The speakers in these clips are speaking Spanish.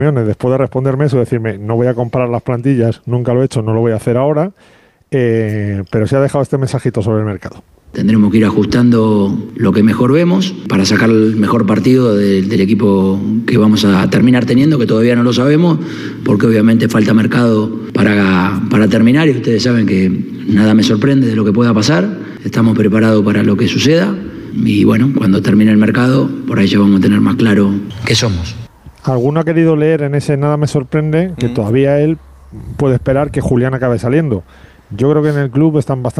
después de responderme eso, decirme, no voy a comparar las plantillas, nunca lo he hecho, no lo voy a hacer ahora, pero sí ha dejado este mensajito sobre el mercado. Tendremos que ir ajustando lo que mejor vemos para sacar el mejor partido del equipo que vamos a terminar teniendo, que todavía no lo sabemos, porque obviamente falta mercado para terminar, y ustedes saben que nada me sorprende de lo que pueda pasar. Estamos preparados para lo que suceda y bueno, cuando termine el mercado, por ahí ya vamos a tener más claro qué somos. Alguno ha querido leer en ese nada me sorprende que todavía él puede esperar que Julián acabe saliendo. Yo creo que en el club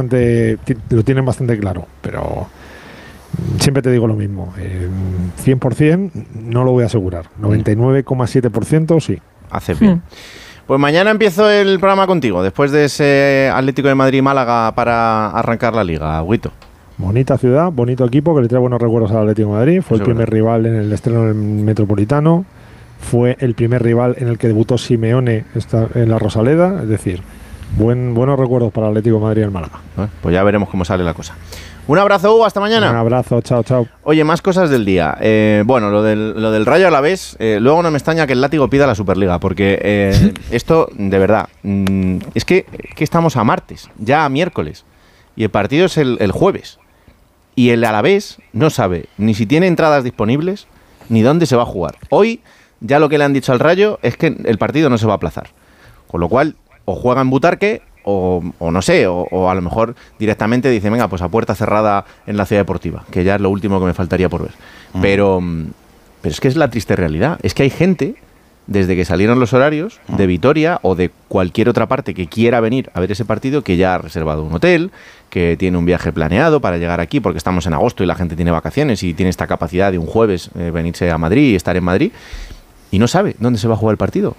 lo tienen bastante claro, pero siempre te digo lo mismo. 100% no lo voy a asegurar. 99,7% sí. Haces bien. Pues mañana empiezo el programa contigo, después de ese Atlético de Madrid-Málaga para arrancar la Liga, Huito. Bonita ciudad, bonito equipo que le trae buenos recuerdos al Atlético de Madrid. Fue el primer rival en el estreno del Metropolitano. Fue el primer rival en el que debutó Simeone en la Rosaleda. Es decir, buenos recuerdos para el Atlético de Madrid y el Málaga. Pues ya veremos cómo sale la cosa. Un abrazo, Hugo, hasta mañana. Un abrazo, chao, chao. Oye, más cosas del día. Bueno, lo del Rayo Alavés, luego no me extraña que el Látigo pida la Superliga, porque esto, de verdad, es que estamos a martes, ya a miércoles, y el partido es el jueves. Y el Alavés no sabe ni si tiene entradas disponibles, ni dónde se va a jugar. Hoy, ya lo que le han dicho al Rayo es que el partido no se va a aplazar. Con lo cual, o juega en Butarque, o no sé, o a lo mejor directamente dice, venga, pues a puerta cerrada en la Ciudad Deportiva, que ya es lo último que me faltaría por ver. Pero es que es la triste realidad. Es que hay gente, desde que salieron los horarios, de Vitoria o de cualquier otra parte que quiera venir a ver ese partido, que ya ha reservado un hotel, que tiene un viaje planeado para llegar aquí, porque estamos en agosto y la gente tiene vacaciones y tiene esta capacidad de un jueves venirse a Madrid y estar en Madrid, y no sabe dónde se va a jugar el partido.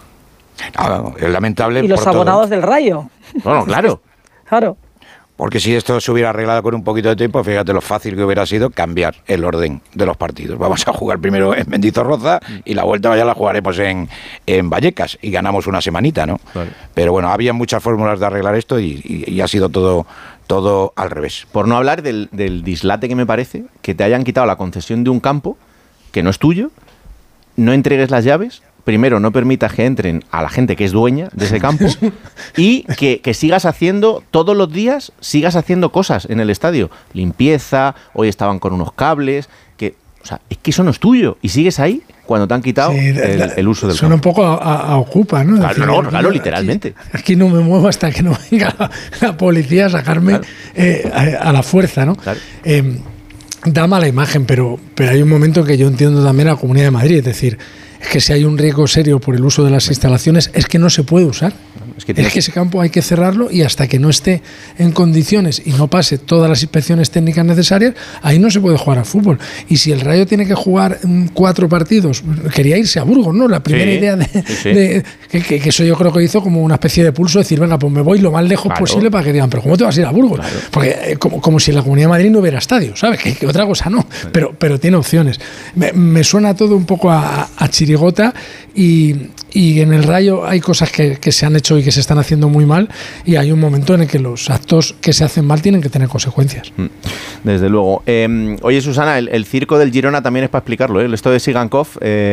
No, es lamentable. Y los abonados del Rayo. Bueno, claro. Claro. Porque si esto se hubiera arreglado con un poquito de tiempo, fíjate lo fácil que hubiera sido cambiar el orden de los partidos. Vamos a jugar primero en Mendizorroza y la vuelta ya la jugaremos en Vallecas y ganamos una semanita, ¿no? Vale. Pero bueno, había muchas fórmulas de arreglar esto y ha sido todo al revés. Por no hablar del dislate que me parece, que te hayan quitado la concesión de un campo que no es tuyo, no entregues las llaves, primero no permitas que entren a la gente que es dueña de ese campo y que sigas haciendo, todos los días, sigas haciendo cosas en el estadio. Limpieza, hoy estaban con unos cables, o sea, es que eso no es tuyo y sigues ahí cuando te han quitado el uso del campo. Suena un poco a Ocupa, ¿no? Claro, literalmente. Aquí no me muevo hasta que no venga la policía a sacarme a la fuerza, ¿no? Claro. Da mala imagen, pero hay un momento en que yo entiendo también a la Comunidad de Madrid, es decir, es que si hay un riesgo serio por el uso de las instalaciones, es que no se puede usar. Es que ese campo hay que cerrarlo y hasta que no esté en condiciones y no pase todas las inspecciones técnicas necesarias, ahí no se puede jugar al fútbol. Y si el Rayo tiene que jugar 4 partidos, quería irse a Burgos, ¿no? La primera idea que eso yo creo que hizo como una especie de pulso, decir, venga, pues me voy lo más lejos posible para que digan, pero ¿cómo te vas a ir a Burgos? Claro. Porque como si en la Comunidad de Madrid no hubiera estadio, ¿sabes? Que otra cosa no, pero tiene opciones. Me suena todo un poco a chirigota y en el Rayo hay cosas que se han hecho y que se están haciendo muy mal y hay un momento en el que los actos que se hacen mal tienen que tener consecuencias. Desde luego. Oye, Susana, el circo del Girona también es para explicarlo, ¿eh? Esto de Sigankov,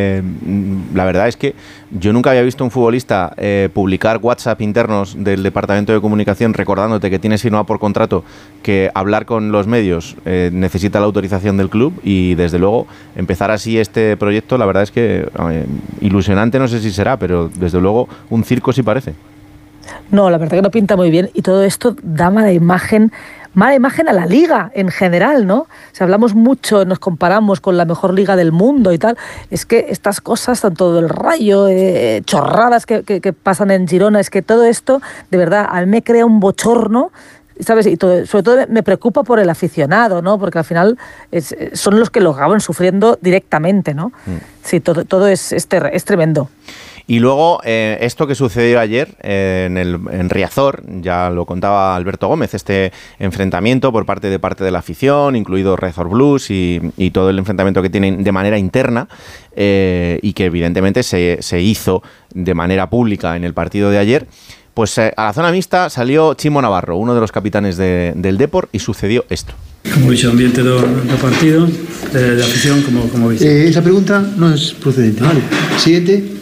la verdad es que yo nunca había visto un futbolista publicar WhatsApp internos del Departamento de Comunicación recordándote que tienes firmado por contrato que hablar con los medios necesita la autorización del club y desde luego empezar así este proyecto, la verdad es que ilusionante no sé si será, pero desde luego un circo sí parece. No, la verdad que no pinta muy bien y todo esto da mala imagen a la liga en general, ¿no? Si hablamos mucho, nos comparamos con la mejor liga del mundo y tal, es que estas cosas, tanto del Rayo, chorradas que pasan en Girona, es que todo esto, de verdad, a mí me crea un bochorno, ¿sabes? Y sobre todo me preocupa por el aficionado, ¿no? Porque al final son los que lo acaban sufriendo directamente, ¿no? Sí, todo es tremendo. Y luego, esto que sucedió ayer en Riazor, ya lo contaba Alberto Gómez, este enfrentamiento por parte de la afición, incluido Riazor Blues y todo el enfrentamiento que tienen de manera interna y que evidentemente se hizo de manera pública en el partido de ayer. Pues a la zona mixta salió Chimo Navarro, uno de los capitanes del Depor, y sucedió esto. Como he dicho, ambiente do partido, de afición, como veis. Esa pregunta no es procedente, ¿vale? Siguiente.